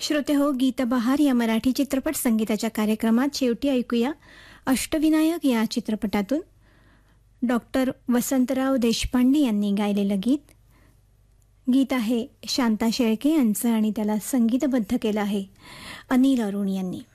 श्रोते हो, गीतबहार या मराठी चित्रपट संगीताच्या कार्यक्रमात शेवटी ऐकूया अष्टविनायक या चित्रपटातून डॉक्टर वसंतराव देशपांडे यांनी गायलेलं गीत. गीत आहे शांता शेळके यांचं आणि त्याला संगीतबद्ध केलं आहे अनिल अरुण यांनी.